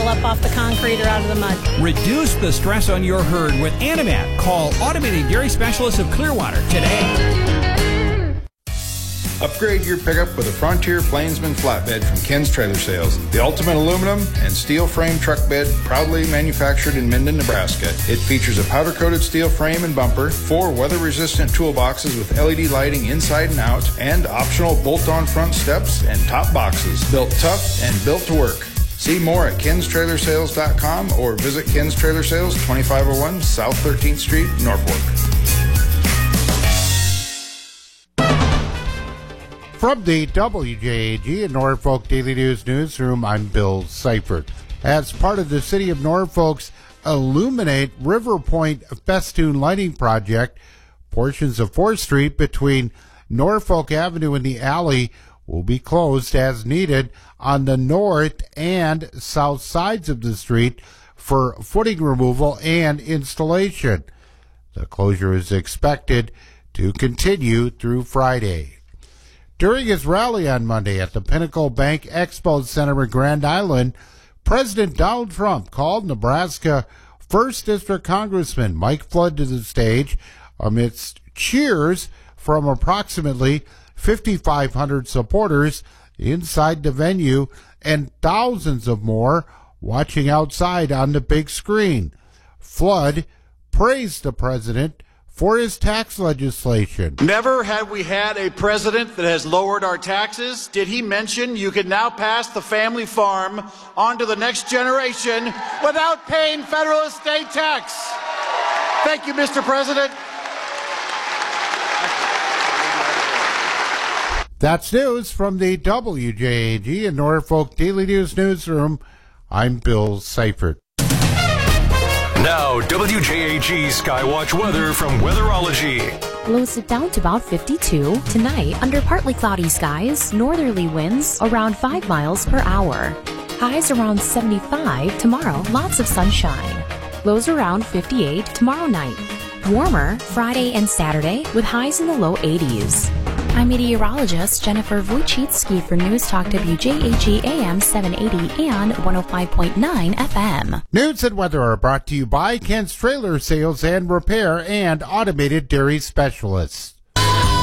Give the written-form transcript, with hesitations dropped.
up off the concrete or out of the mud. Reduce the stress on your herd with Animat. Call Automated Dairy Specialists of Clearwater today. Upgrade your pickup with a Frontier Plainsman flatbed from Ken's Trailer Sales. The ultimate aluminum and steel frame truck bed, proudly manufactured in Minden, Nebraska. It features a powder-coated steel frame and bumper, 4 weather-resistant toolboxes with LED lighting inside and out, and optional bolt-on front steps and top boxes. Built tough and built to work. See more at kenstrailersales.com or visit Ken's Trailer Sales, 2501 South 13th Street, Norfolk. From the WJAG and Norfolk Daily News newsroom, I'm Bill Seifert. As part of the City of Norfolk's Illuminate River Point festoon lighting project, portions of 4th Street between Norfolk Avenue and the alley will be closed as needed on the north and south sides of the street for footing removal and installation. The closure is expected to continue through Friday. During his rally on Monday at the Pinnacle Bank Expo Center in Grand Island, President Donald Trump called Nebraska 1st District Congressman Mike Flood to the stage amidst cheers from approximately 5,500 supporters inside the venue and thousands of more watching outside on the big screen. Flood praised the president for his tax legislation. Never have we had a president that has lowered our taxes. Did he mention you can now pass the family farm on to the next generation without paying federal estate tax? Thank you, Mr. President. That's news from the WJAG and Norfolk Daily News newsroom. I'm Bill Seifert. Now, WJAG Skywatch weather from Weatherology. Lows it down to about 52. Tonight, under partly cloudy skies, northerly winds around 5 miles per hour. Highs around 75. Tomorrow, lots of sunshine. Lows around 58 tomorrow night. Warmer Friday and Saturday with highs in the low 80s. I'm meteorologist Jennifer Wojcicki for News Talk WJAG AM 780 and 105.9 FM. News and weather are brought to you by Ken's Trailer Sales and Repair and Automated Dairy Specialists.